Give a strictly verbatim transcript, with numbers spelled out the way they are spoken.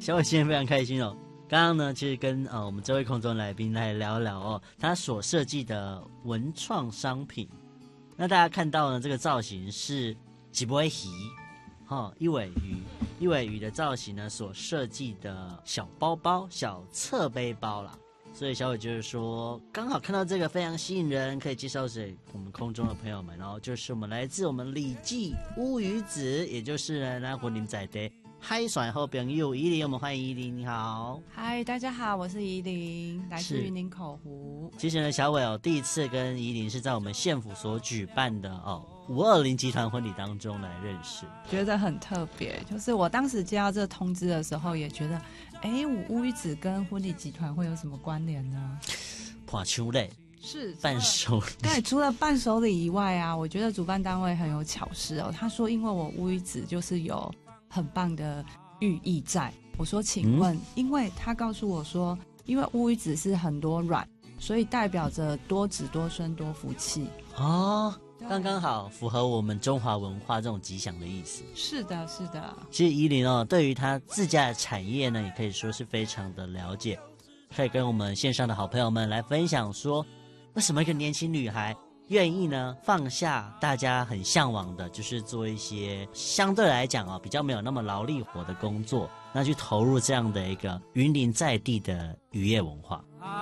小伟今天非常开心哦。刚刚呢，其实跟呃我们这位空中来宾来聊聊哦，他所设计的文创商品。那大家看到呢，这个造型是一尾鱼，哈，一尾鱼，一尾鱼的造型呢，所设计的小包包、小侧背包啦。所以小伟就是说，刚好看到这个非常吸引人，可以介绍给我们空中的朋友们。然后就是我们来自我们礼记乌鱼子，也就是呢咱婚姻在地海选好朋友依林，我们欢迎依林，你好。 嗨，大家好，我是依林，来自云林口湖。 其实呢，小伟哦，第一次跟依林是在我们县府所举办的哦五二零集团婚礼当中来认识， 觉得很特别。就是我当时接到这个通知的时候，也觉得，哎，我乌鱼子跟婚礼集团会有什么关联呢？ 破秋类是伴手礼， 对，除了伴手礼以外啊，我觉得主办单位很有巧思哦。他说，因为我乌鱼子就是有很棒的寓意在。我说，请问，嗯、因为他告诉我说，因为乌鱼子是很多卵，所以代表着多子多孙多福气哦。刚刚好符合我们中华文化这种吉祥的意思。 是的，是的。 其实依林哦，对于他自家的产业呢，也可以说是非常的了解，可以跟我们线上的好朋友们来分享说，为什么一个年轻女孩愿意呢放下大家很向往的，就是做一些相对来讲哦比较没有那么劳力活的工作，那去投入这样的一个云林在地的渔业文化。